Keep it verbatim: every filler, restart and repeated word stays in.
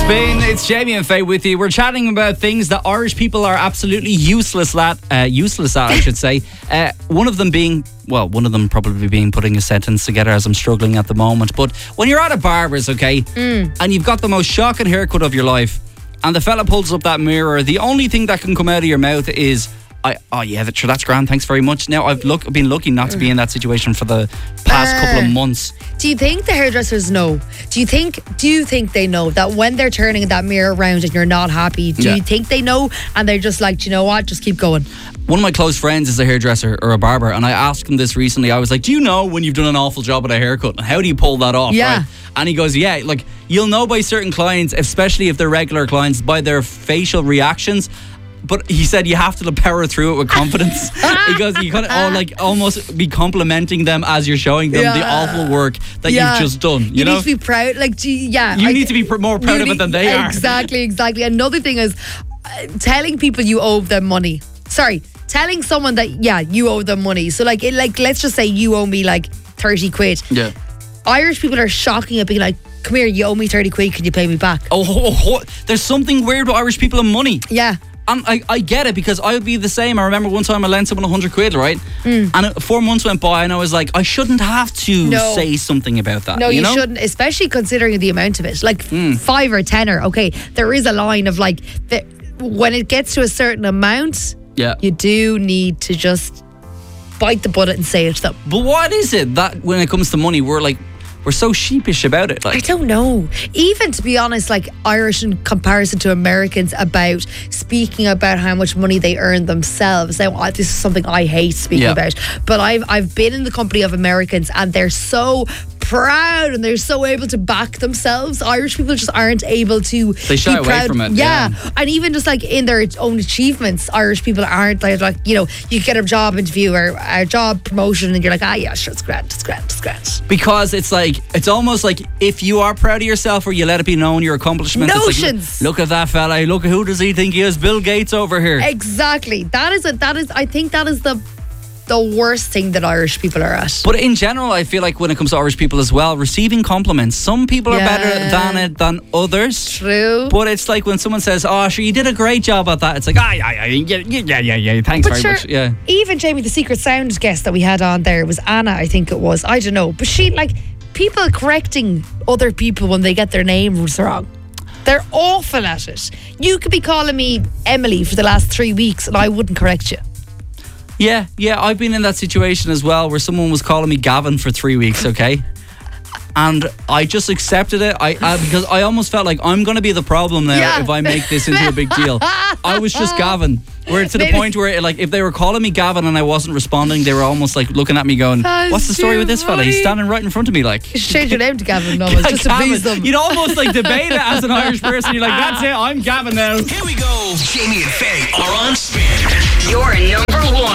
Spin, it's Jamie and Faye with you. We're chatting about things that Irish people are absolutely useless at, uh, useless at, I should say. Uh, one of them being, well, one of them probably being putting a sentence together as I'm struggling at the moment. But when you're at a barber's, okay, mm. and you've got the most shocking haircut of your life, and the fella pulls up that mirror, the only thing that can come out of your mouth is, I, oh yeah, that, sure, that's grand, thanks very much. Now, I've look, been lucky not to be in that situation for the past uh, couple of months. Do you think the hairdressers know? Do you think Do you think they know that when they're turning that mirror around and you're not happy, do yeah. you think they know and they're just like, do you know what, just keep going? One of my close friends is a hairdresser or a barber, and I asked him this recently. I was like, do you know when you've done an awful job at a haircut? How do you pull that off? Yeah. Right? And he goes, yeah, like, you'll know by certain clients, especially if they're regular clients, by their facial reactions. But he said you have to power through it with confidence. He goes, you kind of oh, like almost be complimenting them as you're showing them yeah. the awful work that yeah. you've just done. You, you know? need to be proud. Like, gee, yeah, you I, need to be pr- more proud of need, it than they exactly, are. Exactly, exactly. Another thing is uh, telling people you owe them money. Sorry, telling someone that yeah you owe them money. So like, it, like let's just say you owe me like thirty quid. Yeah. Irish people are shocking at being like, come here, you owe me thirty quid. Can you pay me back? Oh, oh, oh, there's something weird with Irish people and money. Yeah. And I, I get it, because I would be the same. I remember one time I lent someone one hundred quid, right? Mm. And it, four months went by and I was like, I shouldn't have to no. say something about that. No, you, you know? shouldn't, especially considering the amount of it. Like mm. five or tenner, okay, there is a line of like, the, when it gets to a certain amount, yeah. you do need to just bite the bullet and say it to them. But what is it that when it comes to money, we're like, we're so sheepish about it? Like, I don't know. Even to be honest, like Irish in comparison to Americans about speaking about how much money they earn themselves. Now, this is something I hate speaking yeah. about. But I've I've been in the company of Americans and they're so proud and they're so able to back themselves. Irish people just aren't able to they shy be away proud. from it. Yeah. yeah. And even just like in their own achievements, Irish people aren't like, like you know, you get a job interview or a job promotion and you're like, ah, yeah, sure, it's grand, it's grand, it's grand. Because it's like, it's almost like if you are proud of yourself or you let it be known your accomplishments. Notions. It's like, look, look at that fella. Look, who does he think he is? Bill Gates over here. Exactly. That is it. That is, I think that is the the worst thing that Irish people are at. But in general, I feel like when it comes to Irish people as well, receiving compliments, some people are yeah. better than it than others. True. But it's like when someone says, oh, sure, you did a great job at that. It's like, ah, yeah, yeah, yeah, yeah, yeah, yeah. Thanks but very sure, much. Yeah. Even Jamie, the Secret Sound guest that we had on there was Anna, I think it was. I don't know. But she, like, people correcting other people when they get their names wrong. They're awful at it. You could be calling me Emily for the last three weeks and I wouldn't correct you. Yeah, yeah, I've been in that situation as well where someone was calling me Gavin for three weeks, okay? And I just accepted it I, I because I almost felt like I'm going to be the problem now yeah. if I make this into a big deal. I was just Gavin. Where to the Maybe. point where, like, if they were calling me Gavin and I wasn't responding, they were almost like looking at me going, That's what's the story with this fella? He's standing right in front of me, like. You should change your name to Gavin, no, just to please them. You'd almost like debate it as an Irish person. You're like, that's it, I'm Gavin now. Here we go. Jamie and Faye are on Spin. Your number one.